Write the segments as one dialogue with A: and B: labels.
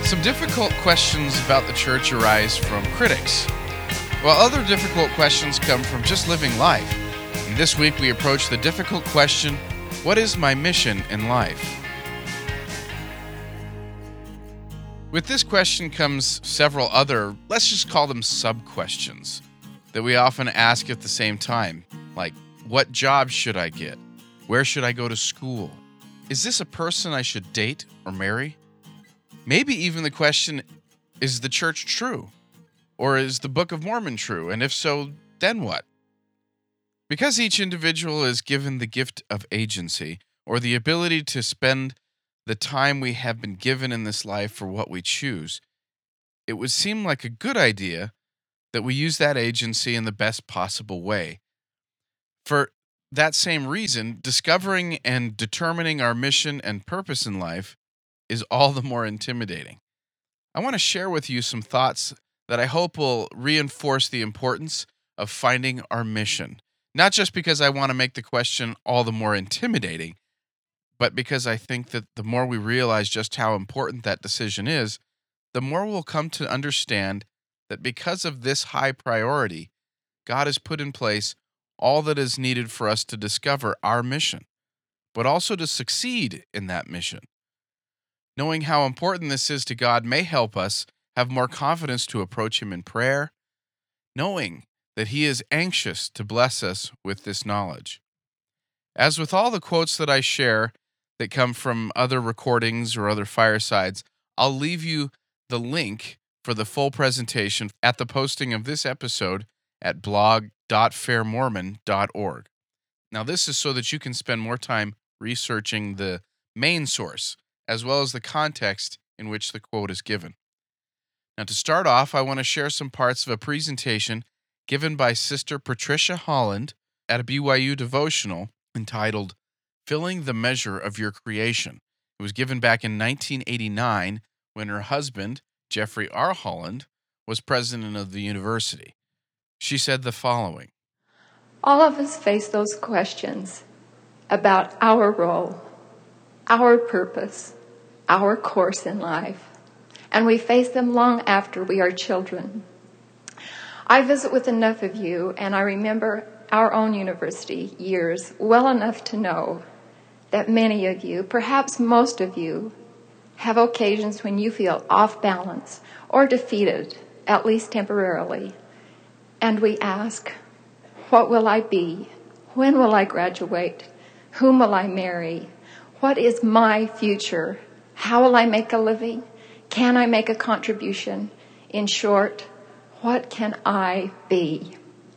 A: Some difficult questions about the church arise from critics, while other difficult questions come from just living life. And this week we approach the difficult question, what is my mission in life? With this question comes several other, let's just call them sub-questions, that we often ask at the same time, like, what job should I get? Where should I go to school? Is this a person I should date or marry? Maybe even the question, is the church true? Or is the Book of Mormon true? And if so, then what? Because each individual is given the gift of agency, or the ability to spend the time we have been given in this life for what we choose, it would seem like a good idea that we use that agency in the best possible way. For that same reason, discovering and determining our mission and purpose in life is all the more intimidating. I want to share with you some thoughts that I hope will reinforce the importance of finding our mission. Not just because I want to make the question all the more intimidating, but because I think that the more we realize just how important that decision is, the more we'll come to understand that because of this high priority, God has put in place all that is needed for us to discover our mission, but also to succeed in that mission. Knowing how important this is to God may help us have more confidence to approach Him in prayer, knowing that He is anxious to bless us with this knowledge. As with all the quotes that I share that come from other recordings or other firesides, I'll leave you the link for the full presentation at the posting of this episode at blog.fairmormon.org. Now, this is so that you can spend more time researching the main source, as well as the context in which the quote is given. Now, to start off, I want to share some parts of a presentation given by Sister Patricia Holland at a BYU devotional entitled, Filling the Measure of Your Creation. It was given back in 1989 when her husband, Jeffrey R. Holland, was president of the university. She said the following.
B: All of us face those questions about our role, our purpose, our course in life, and we face them long after we are children. I visit with enough of you, and I remember our own university years well enough to know that many of you, perhaps most of you, have occasions when you feel off balance or defeated, at least temporarily. And we ask, what will I be? When will I graduate? Whom will I marry? What is my future? How will I make a living? Can I make a contribution? In short, what can I be?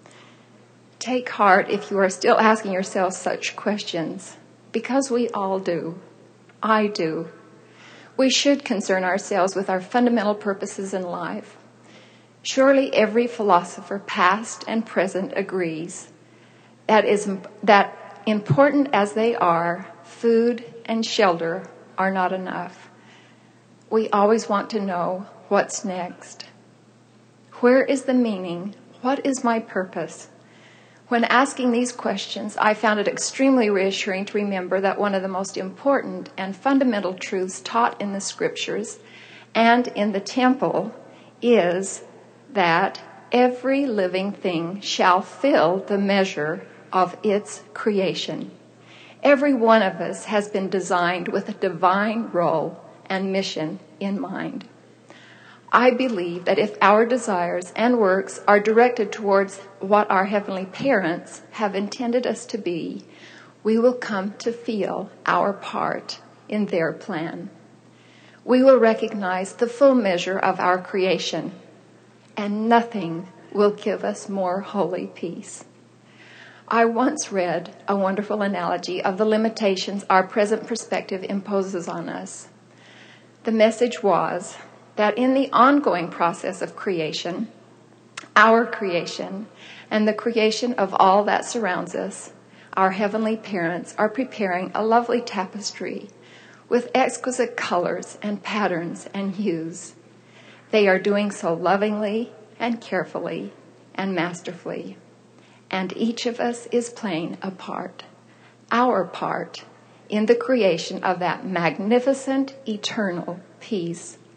B: Take heart if you are still asking yourself such questions, because we all do. I do. We should concern ourselves with our fundamental purposes in life. Surely every philosopher, past and present, agrees that important as they are, food and shelter are not enough. We always want to know what's next. Where is the meaning? What is my purpose? When asking these questions, I found it extremely reassuring to remember that one of the most important and fundamental truths taught in the scriptures and in the temple is that every living thing shall fill the measure of its creation. Every one of us has been designed with a divine role and mission in mind. I believe that if our desires and works are directed towards what our heavenly parents have intended us to be, we will come to feel our part in their plan. We will recognize the full measure of our creation, and nothing will give us more holy peace. I once read a wonderful analogy of the limitations our present perspective imposes on us. The message was that in the ongoing process of creation, our creation, and the creation of all that surrounds us, our heavenly parents are preparing a lovely tapestry with exquisite colors and patterns and hues. They are doing so lovingly and carefully and masterfully. And each of us is playing a part, our part, in the creation of that magnificent, eternal piece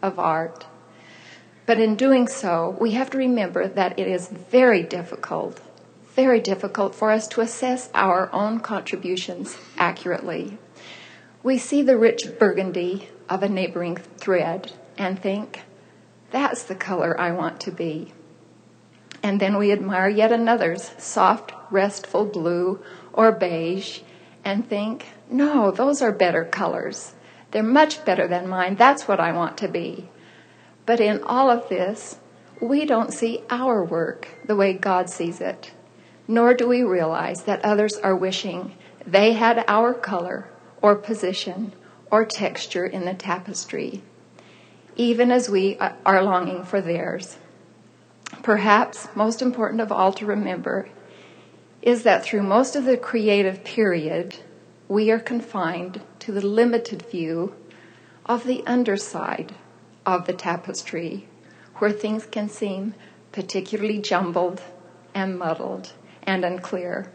B: of art. But in doing so, we have to remember that it is very difficult for us to assess our own contributions accurately. We see the rich burgundy of a neighboring thread and think, that's the color I want to be. And then we admire yet another's soft, restful blue or beige and think, no, those are better colors. They're much better than mine. That's what I want to be. But in all of this, we don't see our work the way God sees it, nor do we realize that others are wishing they had our color or position or texture in the tapestry, even as we are longing for theirs. Perhaps most important of all to remember is that through most of the creative period, we are confined to the limited view of the underside of the tapestry, where things can seem particularly jumbled and muddled and unclear.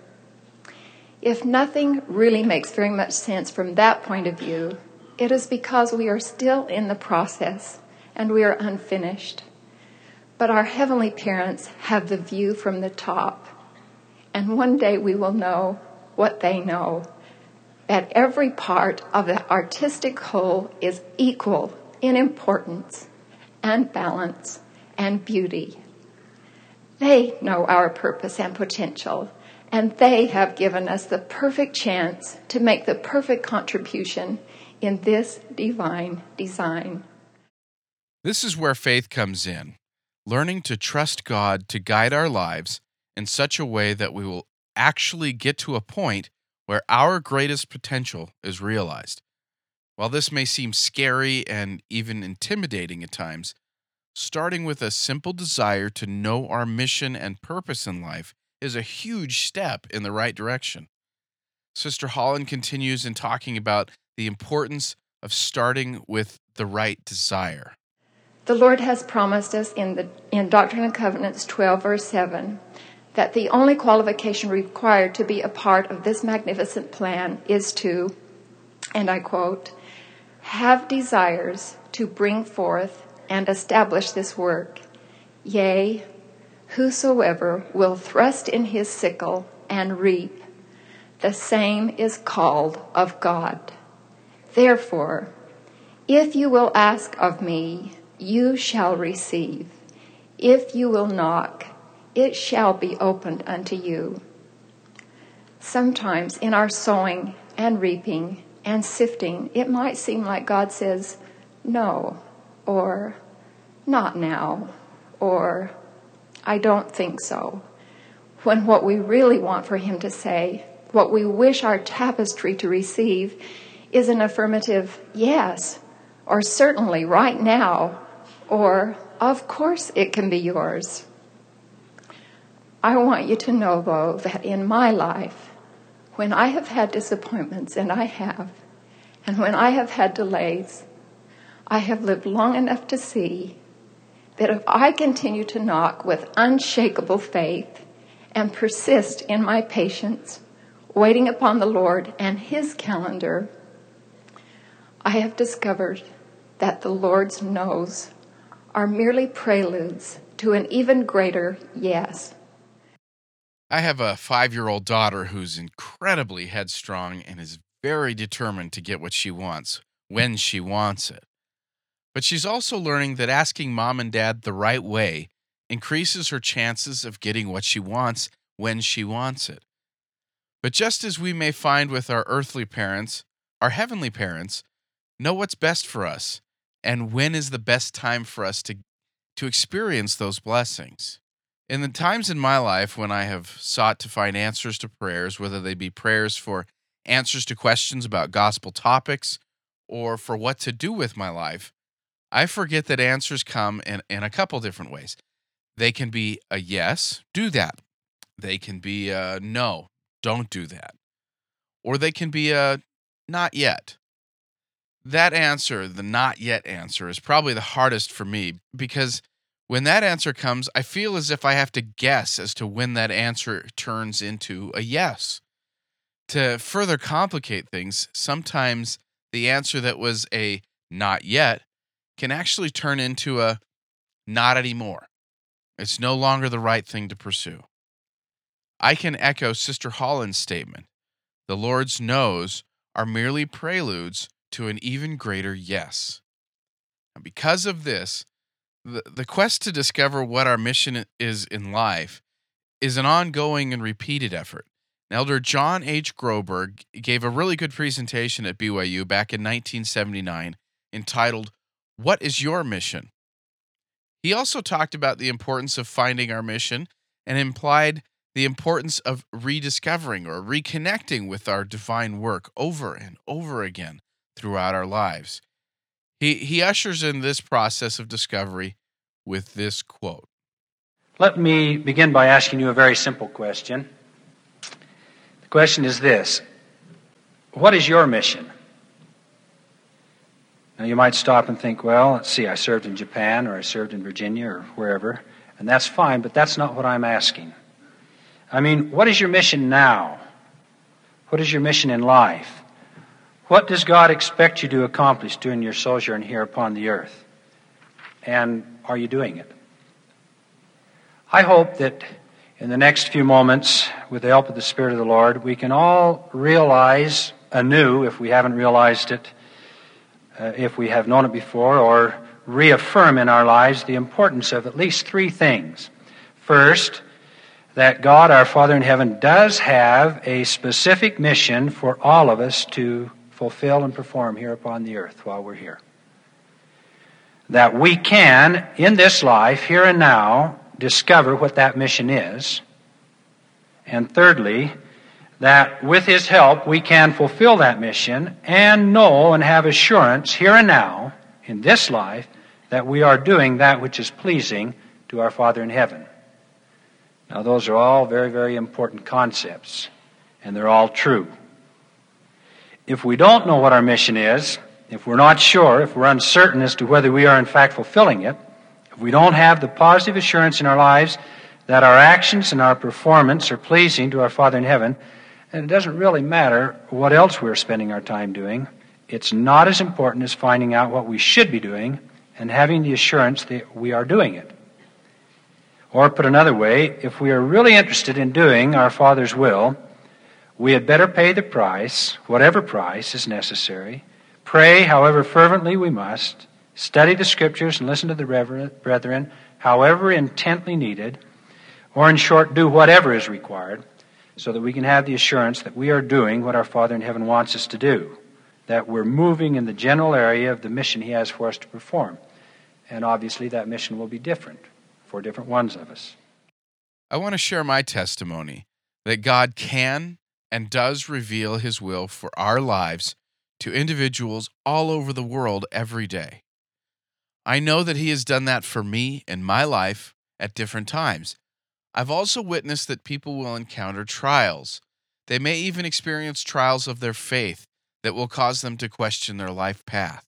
B: If nothing really makes very much sense from that point of view, it is because we are still in the process and we are unfinished. But our heavenly parents have the view from the top, and one day we will know what they know, that every part of the artistic whole is equal in importance and balance and beauty. They know our purpose and potential, and they have given us the perfect chance to make the perfect contribution in this divine design.
A: This is where faith comes in, learning to trust God to guide our lives in such a way that we will actually get to a point where our greatest potential is realized. While this may seem scary and even intimidating at times, starting with a simple desire to know our mission and purpose in life is a huge step in the right direction. Sister Holland continues in talking about the importance of starting with the right desire.
B: The Lord has promised us in Doctrine and Covenants 12, verse 7, that the only qualification required to be a part of this magnificent plan is to, and I quote, have desires to bring forth and establish this work. Yea, whosoever will thrust in his sickle and reap, the same is called of God. Therefore, if you will ask of me, you shall receive. If you will knock, it shall be opened unto you. Sometimes in our sowing and reaping and sifting, it might seem like God says, no, or not now, or I don't think so. When what we really want for him to say, what we wish our tapestry to receive, is an affirmative yes, or certainly right now, or of course it can be yours. I want you to know, though, that in my life, when I have had disappointments, and I have, and when I have had delays, I have lived long enough to see that if I continue to knock with unshakable faith and persist in my patience, waiting upon the Lord and his calendar, I have discovered that the Lord's no's are merely preludes to an even greater yes.
A: I have a 5-year-old daughter who's incredibly headstrong and is very determined to get what she wants when she wants it. But she's also learning that asking mom and dad the right way increases her chances of getting what she wants when she wants it. But just as we may find with our earthly parents, our heavenly parents know what's best for us and when is the best time for us to experience those blessings. In the times in my life when I have sought to find answers to prayers, whether they be prayers for answers to questions about gospel topics or for what to do with my life, I forget that answers come in a couple different ways. They can be a yes, do that. They can be a no, don't do that. Or they can be a not yet. That answer, the not yet answer, is probably the hardest for me because when that answer comes, I feel as if I have to guess as to when that answer turns into a yes. To further complicate things, sometimes the answer that was a not yet can actually turn into a not anymore. It's no longer the right thing to pursue. I can echo Sister Holland's statement. The Lord's no's are merely preludes to an even greater yes. And because of this, the quest to discover what our mission is in life is an ongoing and repeated effort. Elder John H. Groberg gave a really good presentation at BYU back in 1979 entitled, "What is Your Mission?" He also talked about the importance of finding our mission and implied the importance of rediscovering or reconnecting with our divine work over and over again throughout our lives. He ushers in this process of discovery with this quote.
C: Let me begin by asking you a very simple question. The question is this: what is your mission? Now you might stop and think, well, let's see, I served in Japan or I served in Virginia or wherever, and that's fine, but that's not what I'm asking. I mean, what is your mission now? What is your mission in life? What does God expect you to accomplish during your sojourn here upon the earth? And are you doing it? I hope that in the next few moments, with the help of the Spirit of the Lord, we can all realize anew, if we haven't realized it, if we have known it before, or reaffirm in our lives the importance of at least three things. First, that God, our Father in heaven, does have a specific mission for all of us to fulfill and perform here upon the earth while we're here. That we can, in this life, here and now, discover what that mission is. And thirdly, that with His help we can fulfill that mission and know and have assurance here and now, in this life, that we are doing that which is pleasing to our Father in heaven. Now those are all very, very important concepts, and they're all true. If we don't know what our mission is, if we're not sure, if we're uncertain as to whether we are in fact fulfilling it, if we don't have the positive assurance in our lives that our actions and our performance are pleasing to our Father in heaven, then it doesn't really matter what else we're spending our time doing. It's not as important as finding out what we should be doing and having the assurance that we are doing it. Or put another way, if we are really interested in doing our Father's will, we had better pay the price, whatever price is necessary, pray however fervently we must, study the Scriptures and listen to the brethren however intently needed, or in short, do whatever is required, so that we can have the assurance that we are doing what our Father in heaven wants us to do, that we're moving in the general area of the mission He has for us to perform. And obviously that mission will be different for different ones of us.
A: I want to share my testimony that God can and does reveal His will for our lives to individuals all over the world every day. I know that He has done that for me in my life at different times. I've also witnessed that people will encounter trials. They may even experience trials of their faith that will cause them to question their life path.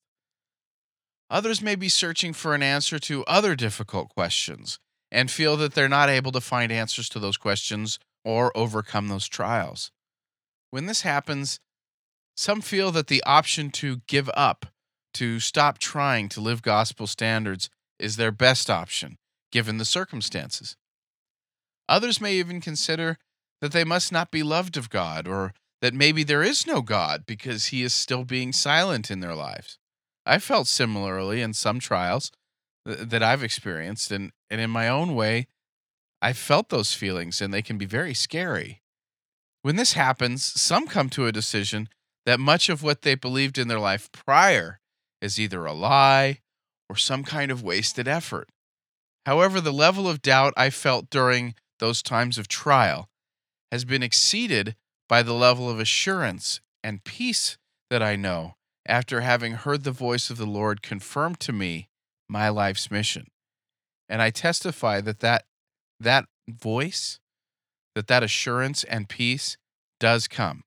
A: Others may be searching for an answer to other difficult questions and feel that they're not able to find answers to those questions or overcome those trials. When this happens, some feel that the option to give up, to stop trying to live gospel standards, is their best option, given the circumstances. Others may even consider that they must not be loved of God, or that maybe there is no God because He is still being silent in their lives. I felt similarly in some trials that I've experienced, and in my own way, I've felt those feelings, and they can be very scary. When this happens, some come to a decision that much of what they believed in their life prior is either a lie or some kind of wasted effort. However, the level of doubt I felt during those times of trial has been exceeded by the level of assurance and peace that I know after having heard the voice of the Lord confirm to me my life's mission. And I testify that voice, that assurance and peace does come.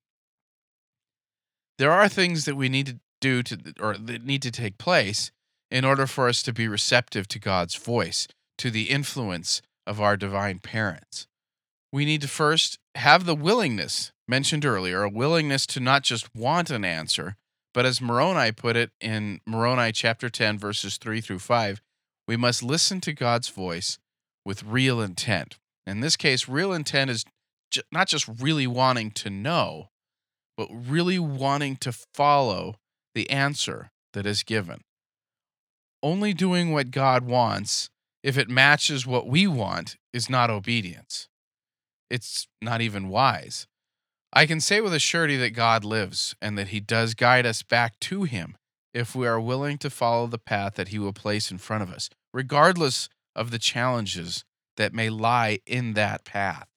A: There are things that we need to do or that need to take place in order for us to be receptive to God's voice, to the influence of our divine parents. We need to first have the willingness, mentioned earlier, a willingness to not just want an answer, But as Moroni put it in Moroni chapter 10, verses 3 through 5, we must listen to God's voice with real intent. In this case, real intent is not just really wanting to know, but really wanting to follow the answer that is given. Only doing what God wants, if it matches what we want, is not obedience. It's not even wise. I can say with a surety that God lives and that He does guide us back to Him if we are willing to follow the path that He will place in front of us, regardless of the challenges that may lie in that path.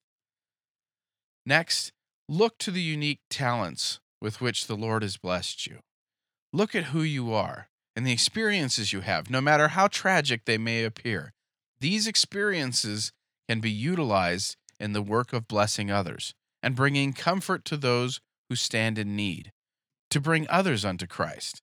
A: Next, look to the unique talents with which the Lord has blessed you. Look at who you are and the experiences you have, no matter how tragic they may appear. These experiences can be utilized in the work of blessing others and bringing comfort to those who stand in need, to bring others unto Christ.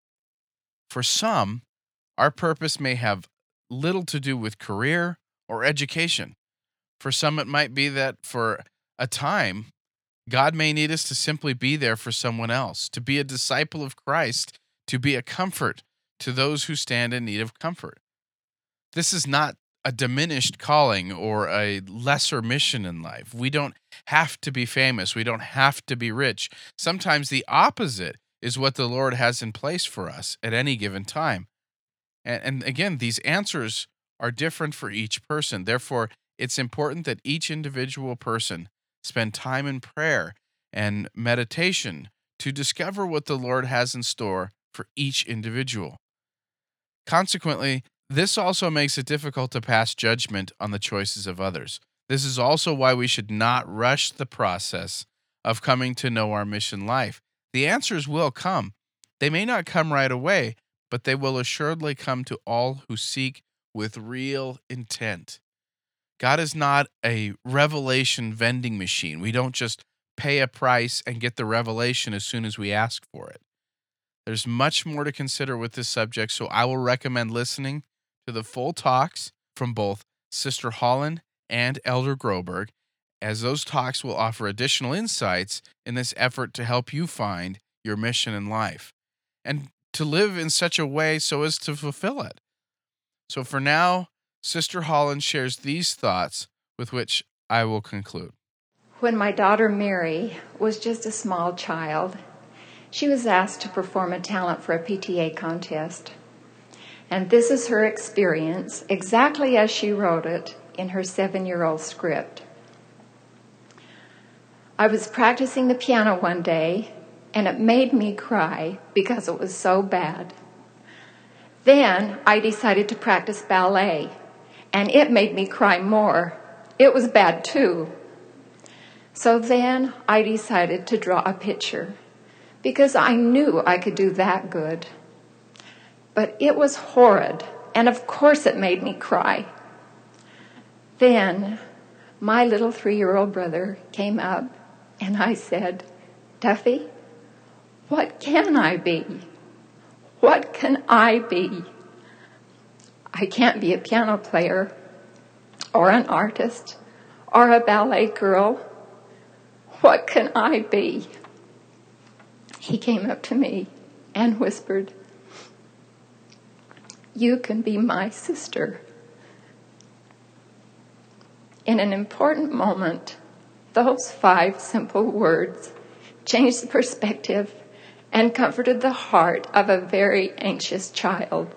A: For some, our purpose may have little to do with career or education. For some, it might be that for a time, God may need us to simply be there for someone else, to be a disciple of Christ, to be a comfort to those who stand in need of comfort. This is not a diminished calling or a lesser mission in life. We don't have to be famous. We don't have to be rich. Sometimes the opposite is what the Lord has in place for us at any given time. And again, these answers are different for each person. Therefore, it's important that each individual person spend time in prayer and meditation to discover what the Lord has in store for each individual. Consequently, this also makes it difficult to pass judgment on the choices of others. This is also why we should not rush the process of coming to know our mission life. The answers will come. They may not come right away, but they will assuredly come to all who seek with real intent. God is not a revelation vending machine. We don't just pay a price and get the revelation as soon as we ask for it. There's much more to consider with this subject, so I will recommend listening to the full talks from both Sister Holland and Elder Groberg, as those talks will offer additional insights in this effort to help you find your mission in life and to live in such a way so as to fulfill it. So for now, Sister Holland shares these thoughts with which I will conclude.
B: When my daughter Mary was just a small child, she was asked to perform a talent for a PTA contest. And this is her experience, exactly as she wrote it in her 7-year-old script. I was practicing the piano one day, and it made me cry because it was so bad. Then I decided to practice ballet, and it made me cry more. It was bad too. So then I decided to draw a picture, because I knew I could do that good. But it was horrid, and of course it made me cry. Then my little 3-year-old brother came up, and I said, "Duffy, what can I be? What can I be? I can't be a piano player, or an artist, or a ballet girl. What can I be?" He came up to me and whispered, "You can be my sister." In an important moment, those 5 simple words changed the perspective and comforted the heart of a very anxious child.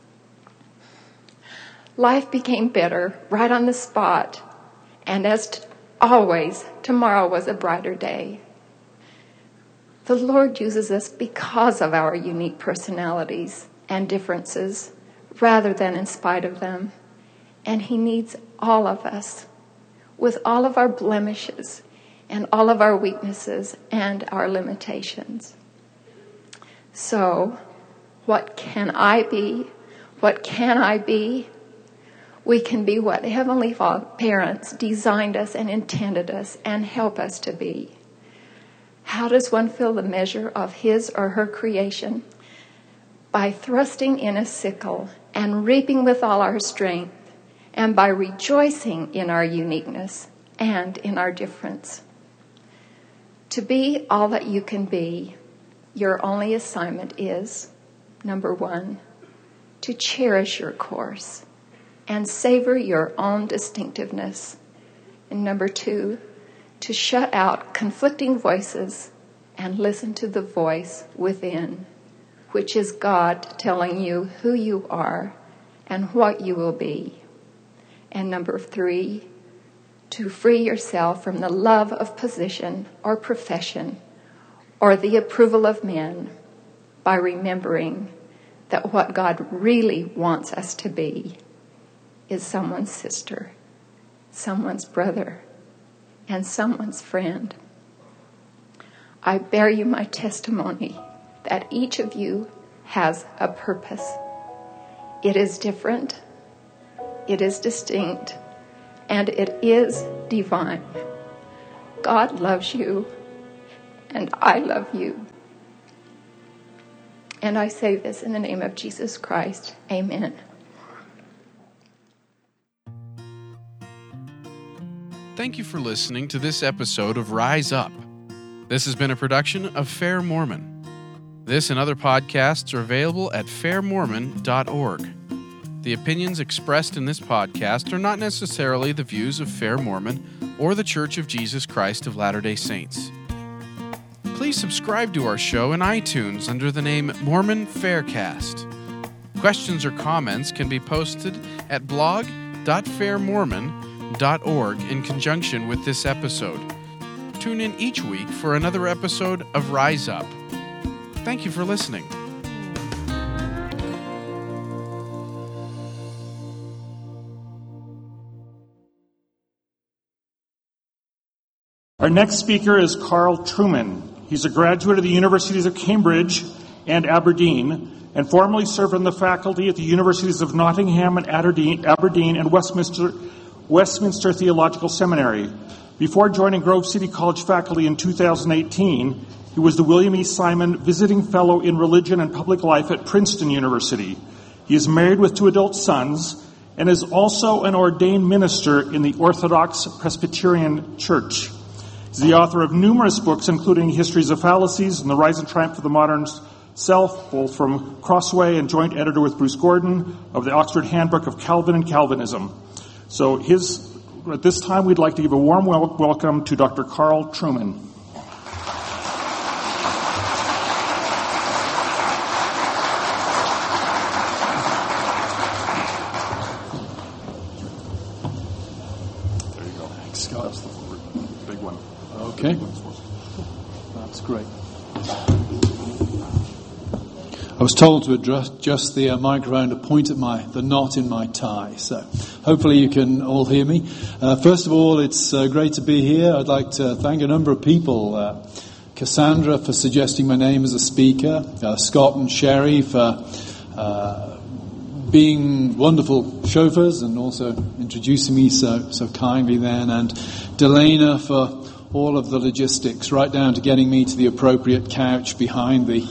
B: Life became better right on the spot, and as always, tomorrow was a brighter day. The Lord uses us because of our unique personalities and differences, rather than in spite of them. And He needs all of us, with all of our blemishes and all of our weaknesses and our limitations. So, what can I be? What can I be? We can be what Heavenly Parents designed us and intended us and help us to be. How does one fill the measure of his or her creation? By thrusting in a sickle and reaping with all our strength, and by rejoicing in our uniqueness and in our difference. To be all that you can be, Your only assignment is, number 1, to cherish your course and savor your own distinctiveness. And number 2, to shut out conflicting voices and listen to the voice within, which is God telling you who you are and what you will be. And number 3, to free yourself from the love of position or profession or the approval of men by remembering that what God really wants us to be is someone's sister, someone's brother, and someone's friend. I bear you my testimony that each of you has a purpose. It is different, it is distinct, and it is divine. God loves you, and I love you. And I say this in the name of Jesus Christ. Amen.
A: Thank you for listening to this episode of Rise Up. This has been a production of Fair Mormon. This and other podcasts are available at fairmormon.org. The opinions expressed in this podcast are not necessarily the views of Fair Mormon or the Church of Jesus Christ of Latter-day Saints. Please subscribe to our show in iTunes under the name Mormon Faircast. Questions or comments can be posted at blog.fairmormon.org in conjunction with this episode. Tune in each week for another episode of Rise Up. Thank you for listening.
D: Our next speaker is Carl Trueman. He's a graduate of the Universities of Cambridge and Aberdeen, and formerly served on the faculty at the Universities of Nottingham and Aberdeen and Westminster Theological Seminary. Before joining Grove City College faculty in 2018, he was the William E. Simon Visiting Fellow in Religion and Public Life at Princeton University. He is married with 2 adult sons and is also an ordained minister in the Orthodox Presbyterian Church. He's the author of numerous books, including Histories of Fallacies and The Rise and Triumph of the Modern Self, both from Crossway and joint editor with Bruce Gordon of the Oxford Handbook of Calvin and Calvinism. So at this time, we'd like to give a warm welcome to Dr. Carl Trueman. There you go. Thanks, Scott. That's the big one.
E: Okay. That's great. I was told to adjust the microphone to point at the knot in my tie, so hopefully you can all hear me. First of all, it's great to be here. I'd like to thank a number of people. Cassandra for suggesting my name as a speaker, Scott and Sherry for being wonderful chauffeurs and also introducing me so kindly then, and Delana for all of the logistics, right down to getting me to the appropriate couch behind the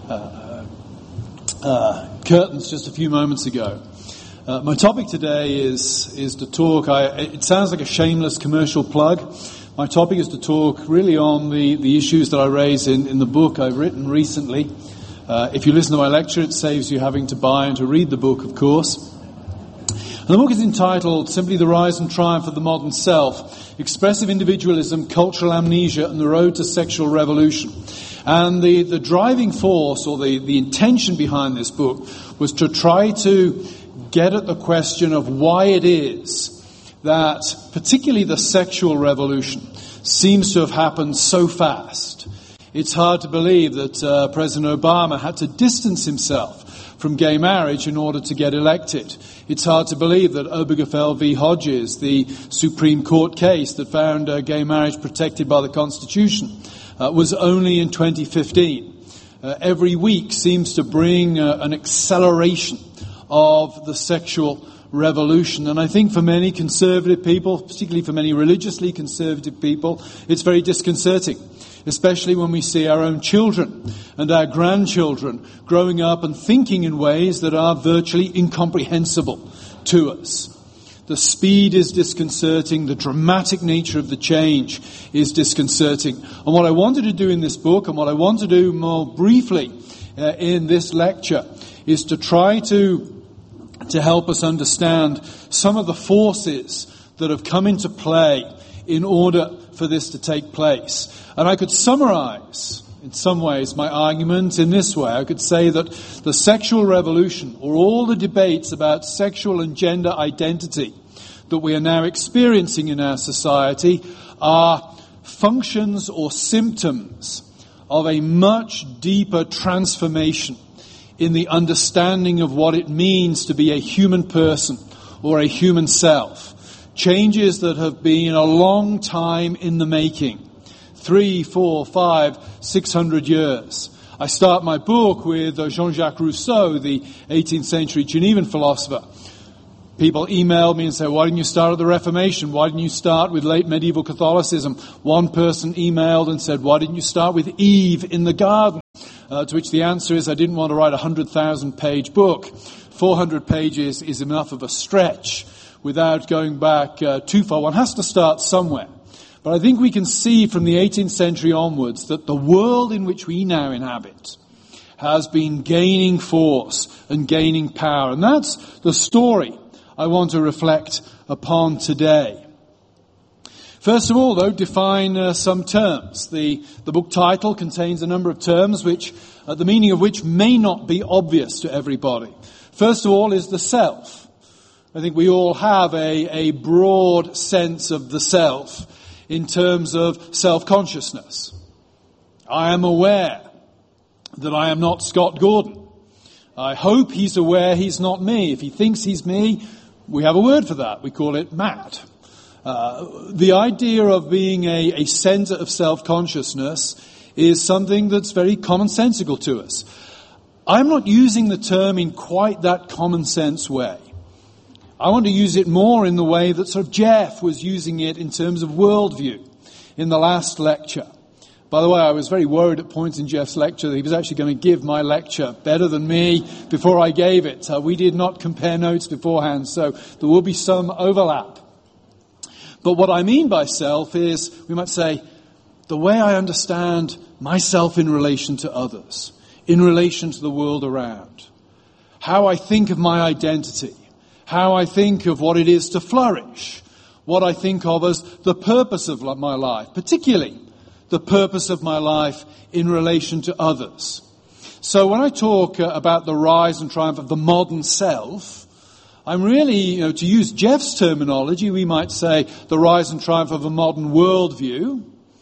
E: curtains just a few moments ago. My topic today is to talk, it sounds like a shameless commercial plug. My topic is to talk really on the issues that I raise in the book I've written recently. If you listen to my lecture, it saves you having to buy and to read the book, of course. And the book is entitled simply The Rise and Triumph of the Modern Self, Expressive Individualism, Cultural Amnesia, and the Road to Sexual Revolution. And the driving force, or the intention behind this book, was to try to get at the question of why it is that particularly the sexual revolution seems to have happened so fast. It's hard to believe that President Obama had to distance himself from gay marriage in order to get elected. It's hard to believe that Obergefell v. Hodges, the Supreme Court case that found gay marriage protected by the Constitution, was only in 2015. Every week seems to bring an acceleration of the sexual revolution. And I think for many conservative people, particularly for many religiously conservative people, it's very disconcerting, especially when we see our own children and our grandchildren growing up and thinking in ways that are virtually incomprehensible to us. The speed is disconcerting. The dramatic nature of the change is disconcerting. And what I wanted to do in this book, and what I want to do more briefly in this lecture, is to try to help us understand some of the forces that have come into play in order for this to take place. And I could summarize, in some ways, my argument in this way. I could say that the sexual revolution, or all the debates about sexual and gender identity that we are now experiencing in our society, are functions or symptoms of a much deeper transformation in the understanding of what it means to be a human person or a human self. Changes that have been a long time in the making. 3, 4, 5, 600 years. I start my book with Jean-Jacques Rousseau, the 18th century Genevan philosopher. People emailed me and said, why didn't you start at the Reformation? Why didn't you start with late medieval Catholicism? One person emailed and said, why didn't you start with Eve in the garden? To which the answer is, I didn't want to write a 100,000-page book. 400 pages is enough of a stretch without going back too far. One has to start somewhere. But I think we can see from the 18th century onwards that the world in which we now inhabit has been gaining force and gaining power. And that's the story I want to reflect upon today. First of all, though, define some terms. The book title contains a number of terms which, the meaning of which may not be obvious to everybody. First of all is the self. I think we all have a broad sense of the self in terms of self-consciousness. I am aware that I am not Scott Gordon. I hope he's aware he's not me. If he thinks he's me, we have a word for that. We call it mad. The idea of being a center of self-consciousness is something that's very commonsensical to us. I'm not using the term in quite that common sense way. I want to use it more in the way that sort of Jeff was using it in terms of worldview in the last lecture. By the way, I was very worried at points in Jeff's lecture that he was actually going to give my lecture better than me before I gave it. We did not compare notes beforehand, so there will be some overlap. But what I mean by self is, we might say, the way I understand myself in relation to others, in relation to the world around, how I think of my identity, how I think of what it is to flourish, what I think of as the purpose of my life, particularly the purpose of my life in relation to others. So when I talk about the rise and triumph of the modern self, I'm really, to use Jeff's terminology, we might say the rise and triumph of a modern worldview,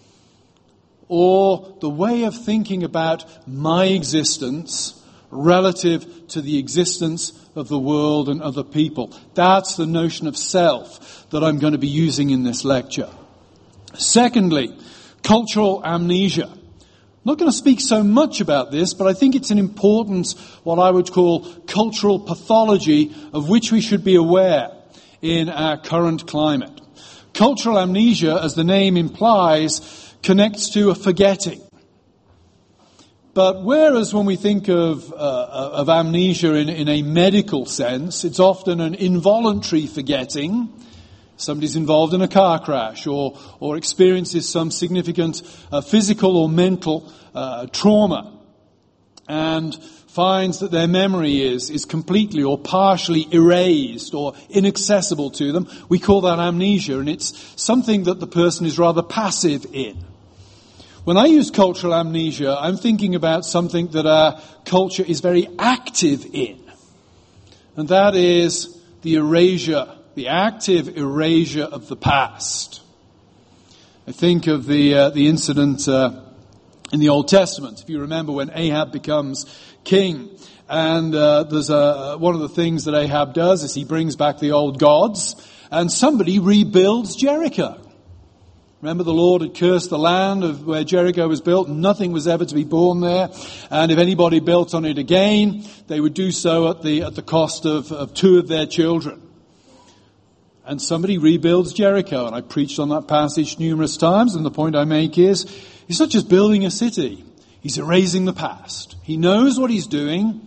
E: or the way of thinking about my existence relative to the existence of the world and other people. That's the notion of self that I'm going to be using in this lecture. Secondly, cultural amnesia. I'm not going to speak so much about this, but I think it's an important, what I would call, cultural pathology of which we should be aware in our current climate. Cultural amnesia, as the name implies, connects to a forgetting. But whereas when we think of amnesia in a medical sense, it's often an involuntary forgetting. Somebody's involved in a car crash or experiences some significant physical or mental trauma and finds that their memory is completely or partially erased or inaccessible to them. We call that amnesia, and it's something that the person is rather passive in. When I use cultural amnesia, I'm thinking about something that our culture is very active in, and that is the erasure, the active erasure of the past. I think of the incident in the Old Testament. If you remember when Ahab becomes king, and there's one of the things that Ahab does is he brings back the old gods, and somebody rebuilds Jericho. Remember, the Lord had cursed the land of where Jericho was built. Nothing was ever to be born there. And if anybody built on it again, they would do so at the cost of two of their children. And somebody rebuilds Jericho. And I preached on that passage numerous times. And the point I make is, he's not just building a city. He's erasing the past. He knows what he's doing.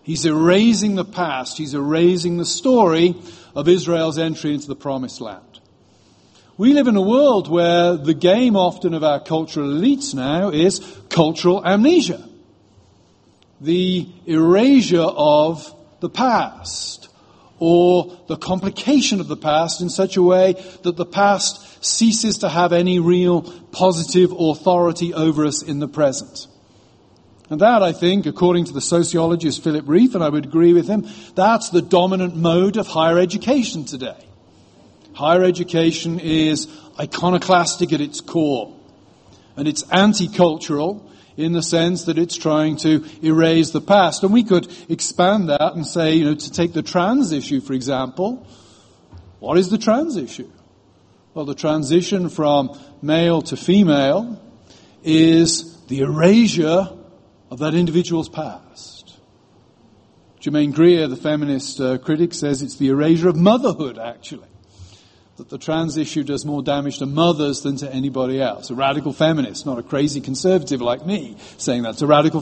E: He's erasing the past. He's erasing the story of Israel's entry into the Promised Land. We live in a world where the game often of our cultural elites now is cultural amnesia. The erasure of the past, or the complication of the past in such a way that the past ceases to have any real positive authority over us in the present. And that, I think, according to the sociologist Philip Reith, and I would agree with him, that's the dominant mode of higher education today. Higher education is iconoclastic at its core. And it's anti-cultural in the sense that it's trying to erase the past. And we could expand that and say, to take the trans issue, for example. What is the trans issue? Well, the transition from male to female is the erasure of that individual's past. Germaine Greer, the feminist critic, says it's the erasure of motherhood, actually. That the trans issue does more damage to mothers than to anybody else. A radical feminist, not a crazy conservative like me, saying that. It's a radical